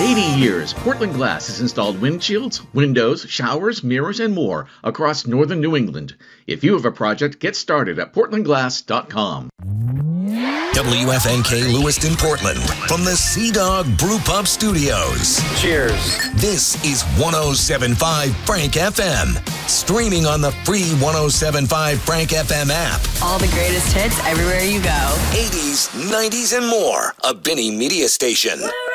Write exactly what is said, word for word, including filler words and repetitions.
eighty years, Portland Glass has installed windshields, windows, showers, mirrors, and more across northern New England. If you have a project, get started at portland glass dot com. W F N K Lewiston, Portland, from the Sea Dog Brew Pub Studios. Cheers. This is one oh seven point five Frank F M, streaming on the free one oh seven point five Frank F M app. All the greatest hits everywhere you go. eighties, nineties, and more. A Benny Media Station.